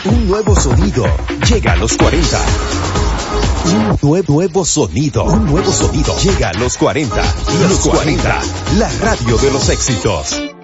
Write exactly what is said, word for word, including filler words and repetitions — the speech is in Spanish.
Un nuevo sonido llega a los cuarenta. Un nuevo, nuevo sonido. Un nuevo sonido llega a los cuarenta. Los cuarenta, la radio de los éxitos.